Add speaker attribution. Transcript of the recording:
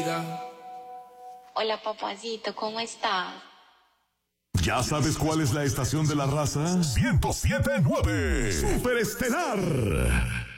Speaker 1: vida.
Speaker 2: Hola, papacito, ¿cómo estás?
Speaker 3: ¿Ya sabes cuál es la estación de la raza? 107.9 Superestelar.